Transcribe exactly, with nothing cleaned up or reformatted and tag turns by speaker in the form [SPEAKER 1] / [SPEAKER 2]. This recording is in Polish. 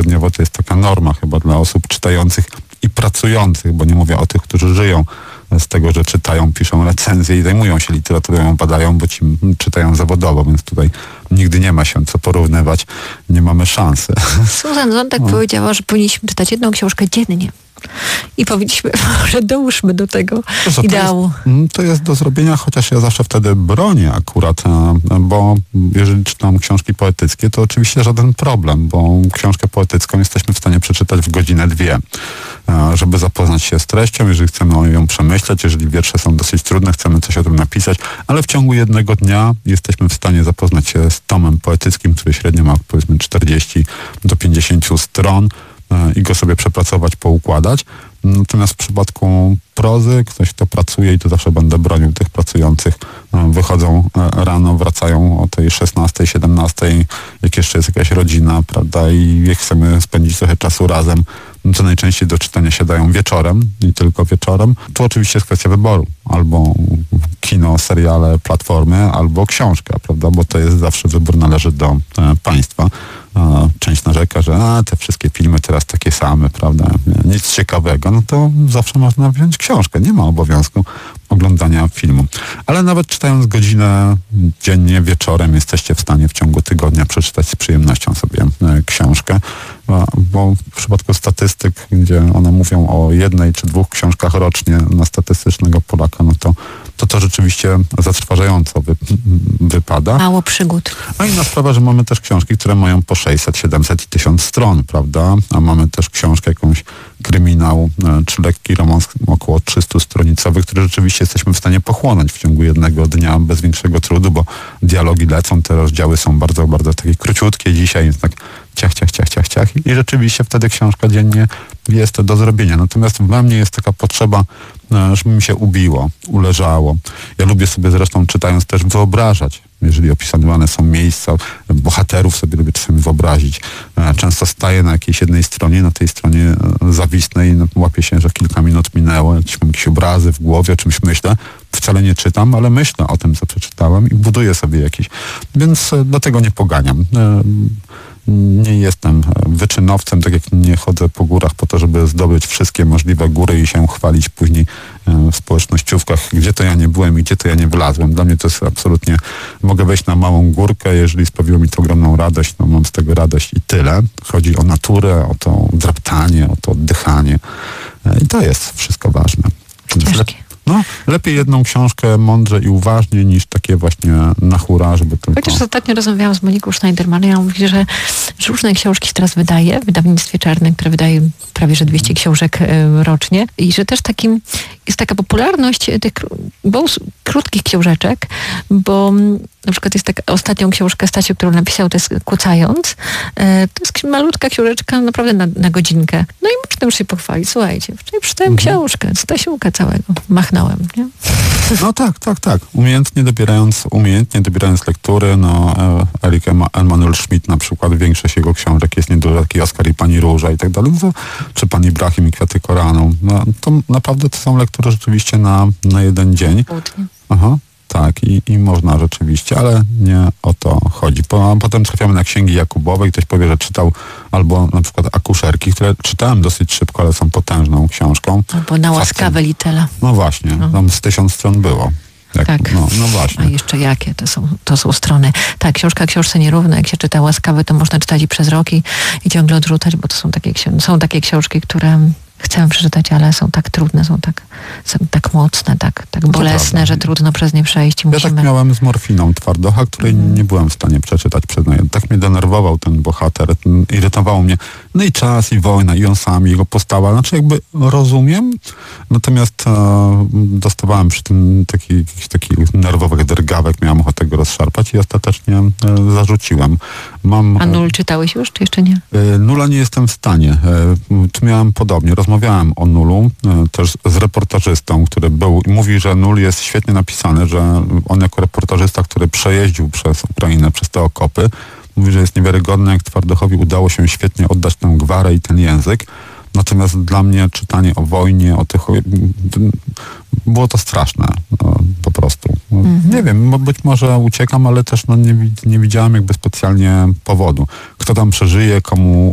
[SPEAKER 1] tygodniowo to jest taka norma chyba dla osób czytających i pracujących, bo nie mówię o tych, którzy żyją z tego, że czytają, piszą recenzje i zajmują się literaturą, badają, bo ci czytają zawodowo, więc tutaj nigdy nie ma się co porównywać, nie mamy szansy.
[SPEAKER 2] Susan Sontag no. powiedziała, że powinniśmy czytać jedną książkę dziennie. I powinniśmy, może dołóżmy do tego
[SPEAKER 1] to,
[SPEAKER 2] ideału.
[SPEAKER 1] To jest, to jest do zrobienia, chociaż ja zawsze wtedy bronię akurat, bo jeżeli czytam książki poetyckie, to oczywiście żaden problem, bo książkę poetycką jesteśmy w stanie przeczytać w godzinę, dwie, żeby zapoznać się z treścią, jeżeli chcemy ją przemyśleć, jeżeli wiersze są dosyć trudne, chcemy coś o tym napisać, ale w ciągu jednego dnia jesteśmy w stanie zapoznać się z tomem poetyckim, który średnio ma powiedzmy czterdzieści do pięćdziesięciu stron, i go sobie przepracować, poukładać. Natomiast w przypadku prozy, ktoś, kto pracuje, i to zawsze będę bronił tych pracujących, wychodzą rano, wracają o tej szesnastej, siedemnastej, jak jeszcze jest jakaś rodzina, prawda, i jak chcemy spędzić trochę czasu razem, no to najczęściej do czytania siadają wieczorem i tylko wieczorem. Tu oczywiście jest kwestia wyboru. Albo kino, seriale, platformy, albo książka, prawda, bo to jest zawsze wybór, należy do e, państwa. E, część narzeka, że a, te wszystkie filmy teraz takie same, prawda, nic ciekawego, no to zawsze można wziąć książkę, nie ma obowiązku oglądania filmu. Ale nawet czytając godzinę dziennie, wieczorem, jesteście w stanie w ciągu tygodnia przeczytać z przyjemnością sobie e, książkę, bo, bo w przypadku statystyk, gdzie one mówią o jednej czy dwóch książkach rocznie na statystycznego Polaka, no to to, to rzeczywiście zatrważająco wy, wypada.
[SPEAKER 2] Mało przygód.
[SPEAKER 1] A inna sprawa, że mamy też książki, które mają po sześćset, siedemset i tysiąc stron, prawda? A mamy też książkę, jakąś kryminał, czy lekki romans około trzystustronicowy, który rzeczywiście jesteśmy w stanie pochłonąć w ciągu jednego dnia bez większego trudu, bo dialogi lecą, te rozdziały są bardzo, bardzo takie króciutkie. Dzisiaj jest tak ciach, ciach, ciach, ciach, ciach i rzeczywiście wtedy książka dziennie jest do zrobienia. Natomiast we mnie jest taka potrzeba, żeby mi się ubiło, uleżało. Ja lubię sobie zresztą, czytając, też wyobrażać, jeżeli opisywane są miejsca, bohaterów sobie lubię czasami wyobrazić. Często staję na jakiejś jednej stronie, na tej stronie zawisnę i łapię się, że kilka minut minęło, jakieś, mam jakieś obrazy w głowie, o czymś myślę. Wcale nie czytam, ale myślę o tym, co przeczytałem i buduję sobie jakieś. Więc dlatego nie poganiam. Nie jestem wyczynowcem, tak jak nie chodzę po górach po to, żeby zdobyć wszystkie możliwe góry i się chwalić później w społecznościówkach, gdzie to ja nie byłem i gdzie to ja nie wlazłem. Dla mnie to jest absolutnie, mogę wejść na małą górkę, jeżeli sprawiło mi to ogromną radość, no mam z tego radość i tyle. Chodzi o naturę, o to draptanie, o to oddychanie i to jest wszystko ważne.
[SPEAKER 2] Ciężkie.
[SPEAKER 1] No, lepiej jedną książkę mądrze i uważnie niż takie właśnie na hura, żeby tylko...
[SPEAKER 2] Chociaż ostatnio rozmawiałam z Moniką Schneiderman i ja mówi, że, że różne książki teraz wydaje, w wydawnictwie Czarnym, które wydaje prawie że dwieście książek y, rocznie i że też takim jest taka popularność tych bo, krótkich książeczek, bo na przykład jest taka ostatnią książkę Stasiu, którą napisał, to jest Kucając. Y, to jest malutka książeczka, naprawdę na, na godzinkę. No i można już się pochwalić. Słuchajcie, wczoraj przeczytałem mhm. książkę Stasiuka całego. Machnąłem, nie?
[SPEAKER 1] No tak, tak, tak. Umiejętnie dobierając, umiejętnie dobierając lektury, no Erik Emanuel Schmidt na przykład, większość jego książek jest nieduża, taki Oskar i Pani Róża i tak dalej, no, czy Pan Ibrahim i Kwiaty Koranu. No, to naprawdę to są lektury rzeczywiście na, na jeden dzień.
[SPEAKER 2] Południe.
[SPEAKER 1] Aha. Tak, i, i można rzeczywiście, ale nie o to chodzi. Po, potem trafiamy na księgi Jakubowej, ktoś powie, że czytał albo na przykład Akuszerki, które czytałem dosyć szybko, ale są potężną książką.
[SPEAKER 2] Albo Na łaskawe Litela.
[SPEAKER 1] No właśnie, no. Tam z tysiąc stron było. Jak,
[SPEAKER 2] tak.
[SPEAKER 1] No, no właśnie.
[SPEAKER 2] A jeszcze jakie to są, to są strony. Tak, książka książce nierówna. Jak się czyta łaskawy, to można czytać i przez rok i, i ciągle odrzucać, bo to są takie, są takie książki, które chcę przeczytać, ale są tak trudne, są tak, są tak mocne, tak, tak bolesne, że trudno przez nie przejść. I
[SPEAKER 1] ja
[SPEAKER 2] musimy...
[SPEAKER 1] tak miałem z Morfiną Twardocha, której mm. nie byłem w stanie przeczytać, przyznaję. Tak mnie denerwował ten bohater, irytowało mnie. No i czas, i wojna, i on sam, i jego postawa. Znaczy jakby rozumiem, natomiast e, dostawałem przy tym taki, jakichś takich nerwowych drgawek, miałem ochotę go rozszarpać i ostatecznie e, zarzuciłem. Mam,
[SPEAKER 2] A Nul czytałeś już, czy jeszcze nie?
[SPEAKER 1] E, Nula nie jestem w stanie. E, tu miałem podobnie. Rozmawiałem o Nulu e, też z reportażystą, który był i mówi, że Nul jest świetnie napisany, że on jako reportażysta, który przejeździł przez Ukrainę, przez te okopy, mówi, że jest niewiarygodne, jak Twardochowi udało się świetnie oddać tę gwarę i ten język. Natomiast dla mnie czytanie o wojnie, o tych... było to straszne po prostu. Mm-hmm. Nie wiem, być może uciekam, ale też no, nie, nie widziałem jakby specjalnie powodu. Kto tam przeżyje, komu